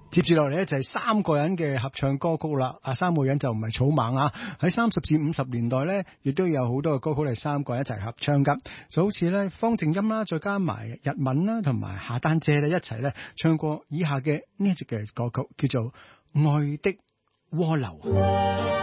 接住落嚟咧就係三個人嘅合唱歌曲啦。三個人就唔係草蜢啊。喺30至50年代咧，亦都有好多嘅歌曲係三個人一齊合唱噶。就好似咧方靜音啦，再加埋日文啦，同埋夏丹姐咧一齊咧唱過以下嘅呢一隻嘅歌曲，叫做《愛的渦流》。